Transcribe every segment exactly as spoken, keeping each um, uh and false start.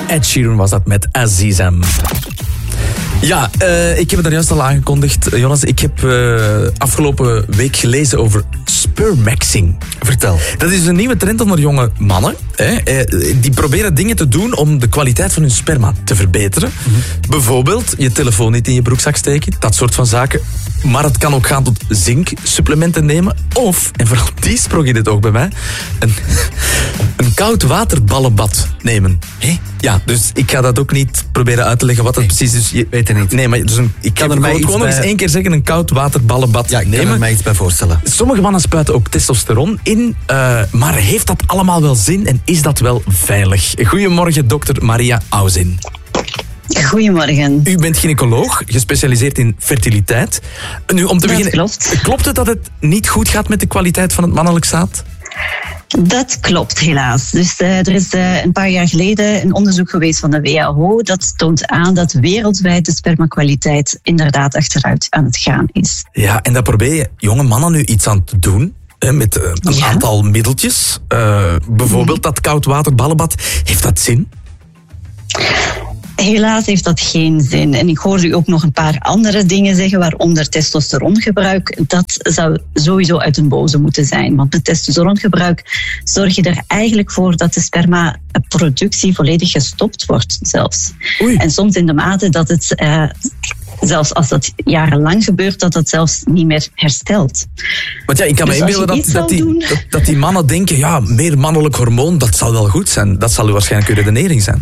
Ed Sheeran was dat met Azizam. Ja, uh, ik heb het daar juist al aangekondigd. Jonas, ik heb uh, afgelopen week gelezen over spermaxing. Vertel. Dat is een nieuwe trend onder jonge mannen. Hè. Uh, die proberen dingen te doen om de kwaliteit van hun sperma te verbeteren. Mm-hmm. Bijvoorbeeld je telefoon niet in je broekzak steken. Dat soort van zaken. Maar het kan ook gaan tot zinksupplementen nemen. Of, en vooral die sprong in het oog bij mij, een, een koud waterballenbad nemen. Hé? Ja, dus ik ga dat ook niet proberen uit te leggen wat dat nee, precies is. Je weet het niet. Nee, maar dus een, ik kan er mij gewoon nog eens één keer zeggen, een koud waterballenbad ja, ik nemen. kan er mij iets bij voorstellen. Sommige mannen spuiten ook testosteron in, uh, maar heeft dat allemaal wel zin en is dat wel veilig? Goedemorgen, dokter Maria Auzin. Goedemorgen. U bent gynaecoloog, gespecialiseerd in fertiliteit. Nu, om te dat beginnen, klopt. Klopt het dat het niet goed gaat met de kwaliteit van het mannelijk zaad? Dat klopt helaas. Dus uh, er is uh, een paar jaar geleden een onderzoek geweest van de W H O dat toont aan dat wereldwijd de spermakwaliteit inderdaad achteruit aan het gaan is. Ja, en daar probeer je jonge mannen nu iets aan te doen. Hè, met uh, een ja. aantal middeltjes. Uh, bijvoorbeeld dat koudwaterballenbad. Heeft dat zin? Helaas heeft dat geen zin. En ik hoorde u ook nog een paar andere dingen zeggen, waaronder testosterongebruik. Dat zou sowieso uit een boze moeten zijn. Want met testosterongebruik zorg je er eigenlijk voor dat de spermaproductie volledig gestopt wordt zelfs. Oei. En soms in de mate dat het, uh, zelfs als dat jarenlang gebeurt, dat dat zelfs niet meer herstelt. Want ja, ik kan dus me inbeelden dat, dat, die, dat, dat die mannen denken, ja, meer mannelijk hormoon, dat zal wel goed zijn. Dat zal waarschijnlijk uw redenering zijn.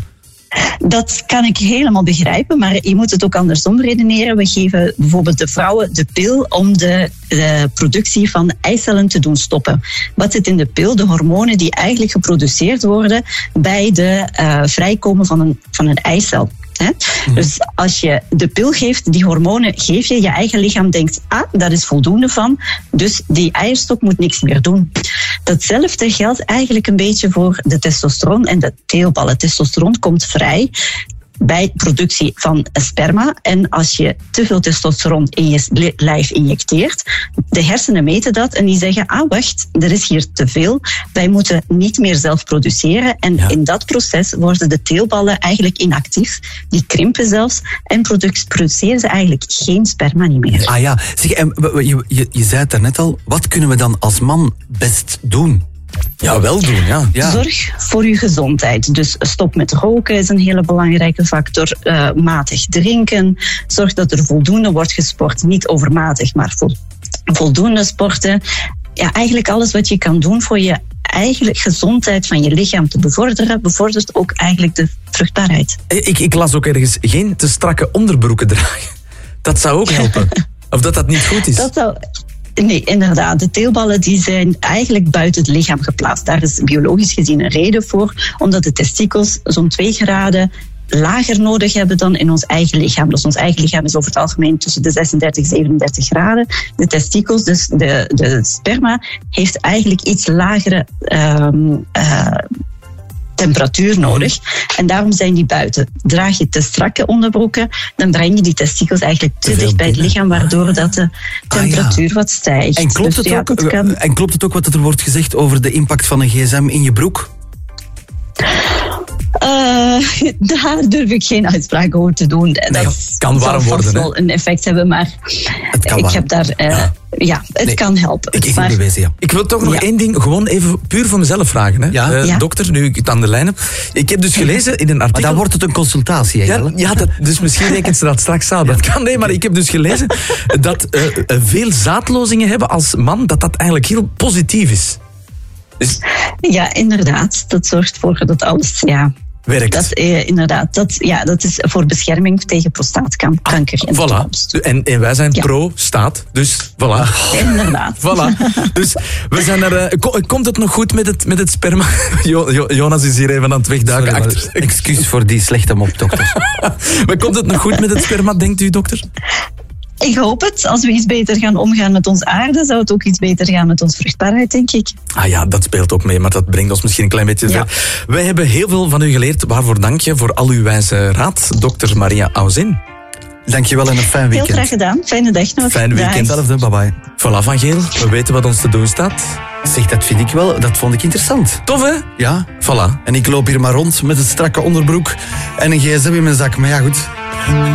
Dat kan ik helemaal begrijpen, maar je moet het ook andersom redeneren. We geven bijvoorbeeld de vrouwen de pil om de, de productie van eicellen te doen stoppen. Wat zit in de pil? De hormonen die eigenlijk geproduceerd worden bij de uh, vrijkomen van een, van een eicel. He? Mm. Dus als je de pil geeft, die hormonen geef je, je eigen lichaam denkt, ah, daar is voldoende van, dus die eierstok moet niks meer doen. Datzelfde geldt eigenlijk een beetje voor de testosteron en de teelballen. Testosteron komt vrij bij productie van sperma. En als je te veel testosteron in je lijf injecteert, de hersenen meten dat en die zeggen, ah wacht, er is hier te veel. Wij moeten niet meer zelf produceren. En ja. in dat proces worden de teelballen eigenlijk inactief. Die krimpen zelfs en produceren ze eigenlijk geen sperma niet meer. Ah ja, zeg, en je, je, je zei het daarnet al, wat kunnen we dan als man best doen? Ja, wel doen, ja. ja. Zorg voor uw gezondheid. Dus stop met roken is een hele belangrijke factor. Uh, matig drinken. Zorg dat er voldoende wordt gesport. Niet overmatig, maar vol, voldoende sporten. Ja, eigenlijk alles wat je kan doen voor je eigen gezondheid van je lichaam te bevorderen, bevordert ook eigenlijk de vruchtbaarheid. Ik, ik las ook ergens geen te strakke onderbroeken dragen. Dat zou ook helpen. Of dat dat niet goed is. Dat zou... Nee, inderdaad. De teelballen die zijn eigenlijk buiten het lichaam geplaatst. Daar is biologisch gezien een reden voor, omdat de testikels zo'n twee graden lager nodig hebben dan in ons eigen lichaam. Dus ons eigen lichaam is over het algemeen tussen de zesendertig en zevenendertig graden. De testikels, dus de, de sperma, heeft eigenlijk iets lagere um, uh, temperatuur nodig. En daarom zijn die buiten. Draag je te strakke onderbroeken, dan breng je die testikels eigenlijk te, te dicht bij het lichaam, waardoor dat de temperatuur ah, ja. wat stijgt. En klopt, dus, het ja, ook, kan... en klopt het ook wat er wordt gezegd over de impact van een gsm in je broek? Uh, daar durf ik geen uitspraak over te doen. Nee, dat kan warm zal worden, wel een effect hebben, maar het kan ik warm. heb daar... Uh, ja. ja, het nee, kan helpen. Ik, ik, maar, bewezen, ja. ik wil toch nog ja. één ding, gewoon even puur voor mezelf vragen. Hè? Ja? Uh, ja. Dokter, nu ik het aan de lijn heb. Ik heb dus gelezen in een artikel... Maar dan wordt het een consultatie, hè? Ja, ja dat, dus misschien rekent ze dat straks aan. Dat kan, nee, maar ik heb dus gelezen dat uh, veel zaadlozingen hebben als man, dat dat eigenlijk heel positief is. Dus... Ja, inderdaad. Dat zorgt voor dat alles... Ja. Werkt. Dat, eh, inderdaad, dat, ja, dat is voor bescherming tegen prostaatkanker ah, in de voilà. toekomst. En, en wij zijn ja. pro-staat, dus voilà. Inderdaad. Voilà. Dus we zijn er... Uh, ko- komt het nog goed met het, met het sperma? Jo- Jo- Jonas is hier even aan het wegduiken. Sorry, achter. Excuus voor die slechte mop, dokter. Maar komt het nog goed met het sperma, denkt u, dokter? Ik hoop het. Als we iets beter gaan omgaan met ons aarde, zou het ook iets beter gaan met onze vruchtbaarheid, denk ik. Ah ja, dat speelt ook mee, maar dat brengt ons misschien een klein beetje ja. ver. Wij hebben heel veel van u geleerd. Waarvoor dank je voor al uw wijze raad, dokter Maria Auzin. Dankjewel en een fijn weekend. Heel graag gedaan. Fijne dag nog. Fijn weekend. Hetzelfde, bye bye. Voilà, Van Geel, we weten wat ons te doen staat. Zeg, dat vind ik wel, dat vond ik interessant. Tof, hè? Ja. Voilà. En ik loop hier maar rond met een strakke onderbroek en een gsm in mijn zak. Maar ja, goed.